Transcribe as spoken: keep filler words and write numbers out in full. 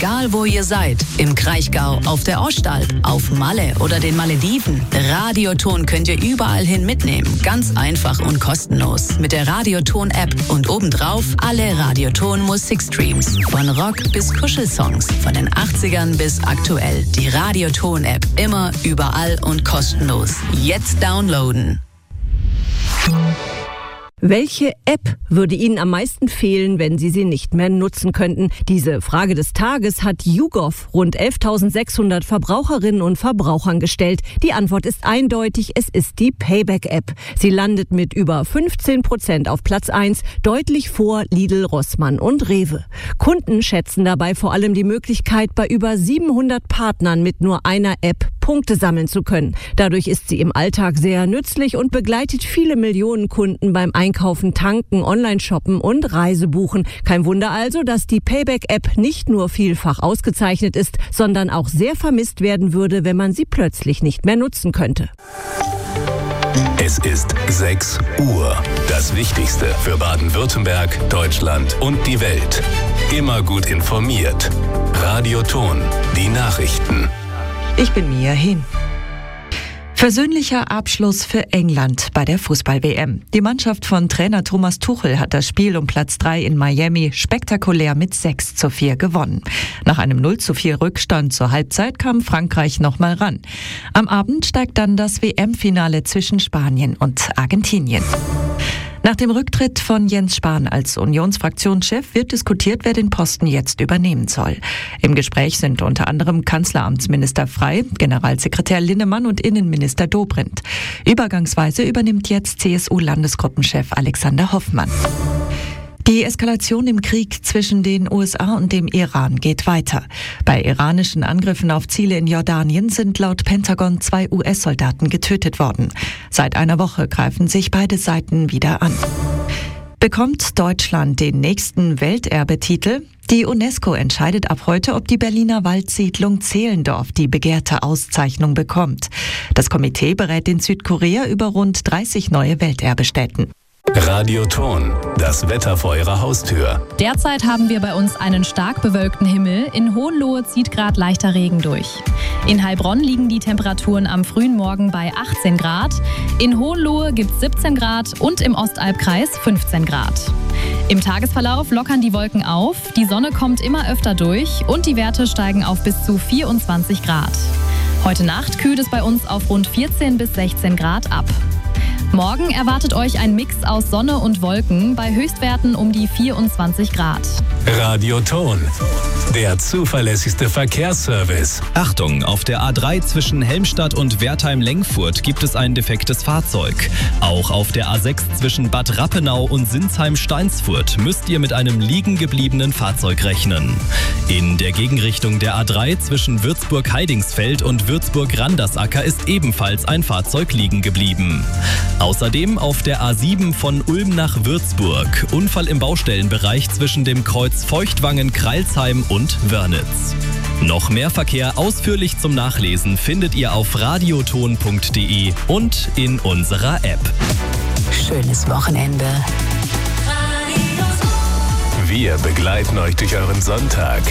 Egal wo ihr seid, im Kraichgau, auf der Ostalb, auf Malle oder den Malediven, Radioton könnt ihr überall hin mitnehmen. Ganz einfach und kostenlos. Mit der Radioton-App und obendrauf alle Radioton-Musikstreams. Von Rock bis Kuschelsongs, von den achtzigern bis aktuell. Die Radioton-App immer, überall und kostenlos. Jetzt downloaden. Welche App würde Ihnen am meisten fehlen, wenn Sie sie nicht mehr nutzen könnten? Diese Frage des Tages hat YouGov rund elftausendsechshundert Verbraucherinnen und Verbrauchern gestellt. Die Antwort ist eindeutig, es ist die Payback-App. Sie landet mit über fünfzehn Prozent auf Platz eins, deutlich vor Lidl, Rossmann und Rewe. Kunden schätzen dabei vor allem die Möglichkeit, bei über siebenhundert Partnern mit nur einer App Punkte sammeln zu können. Dadurch ist sie im Alltag sehr nützlich und begleitet viele Millionen Kunden beim Einkaufen, Tanken, Online-Shoppen und Reisebuchen. Kein Wunder also, dass die Payback-App nicht nur vielfach ausgezeichnet ist, sondern auch sehr vermisst werden würde, wenn man sie plötzlich nicht mehr nutzen könnte. Es ist sechs Uhr. Das Wichtigste für Baden-Württemberg, Deutschland und die Welt. Immer gut informiert. Radioton, die Nachrichten. Ich bin Mia Hin. Versöhnlicher Abschluss für England bei der Fußball-W M. Die Mannschaft von Trainer Thomas Tuchel hat das Spiel um Platz drei in Miami spektakulär mit sechs zu vier gewonnen. Nach einem null zu vier Rückstand zur Halbzeit kam Frankreich nochmal ran. Am Abend steigt dann das W M-Finale zwischen Spanien und Argentinien. Nach dem Rücktritt von Jens Spahn als Unionsfraktionschef wird diskutiert, wer den Posten jetzt übernehmen soll. Im Gespräch sind unter anderem Kanzleramtsminister Frey, Generalsekretär Linnemann und Innenminister Dobrindt. Übergangsweise übernimmt jetzt C S U-Landesgruppenchef Alexander Hoffmann. Die Eskalation im Krieg zwischen den U S A und dem Iran geht weiter. Bei iranischen Angriffen auf Ziele in Jordanien sind laut Pentagon zwei U S-Soldaten getötet worden. Seit einer Woche greifen sich beide Seiten wieder an. Bekommt Deutschland den nächsten Welterbetitel? Die UNESCO entscheidet ab heute, ob die Berliner Waldsiedlung Zehlendorf die begehrte Auszeichnung bekommt. Das Komitee berät in Südkorea über rund dreißig neue Welterbestätten. Radioton, das Wetter vor Ihrer Haustür. Derzeit haben wir bei uns einen stark bewölkten Himmel. In Hohenlohe zieht gerade leichter Regen durch. In Heilbronn liegen die Temperaturen am frühen Morgen bei achtzehn Grad. In Hohenlohe gibt es siebzehn Grad und im Ostalbkreis fünfzehn Grad. Im Tagesverlauf lockern die Wolken auf, die Sonne kommt immer öfter durch und die Werte steigen auf bis zu vierundzwanzig Grad. Heute Nacht kühlt es bei uns auf rund vierzehn bis sechzehn Grad ab. Morgen erwartet euch ein Mix aus Sonne und Wolken bei Höchstwerten um die vierundzwanzig Grad. Radioton, der zuverlässigste Verkehrsservice. Achtung, auf der A drei zwischen Helmstadt und Wertheim-Lengfurt gibt es ein defektes Fahrzeug. Auch auf der A sechs zwischen Bad Rappenau und Sinsheim-Steinsfurt müsst ihr mit einem liegen gebliebenen Fahrzeug rechnen. In der Gegenrichtung der A drei zwischen Würzburg-Heidingsfeld und Würzburg-Randersacker ist ebenfalls ein Fahrzeug liegen geblieben. Außerdem auf der A sieben von Ulm nach Würzburg. Unfall im Baustellenbereich zwischen dem Kreuz Feuchtwangen-Kreilsheim und Wörnitz. Noch mehr Verkehr ausführlich zum Nachlesen findet ihr auf radioton punkt de und in unserer App. Schönes Wochenende. Wir begleiten euch durch euren Sonntag.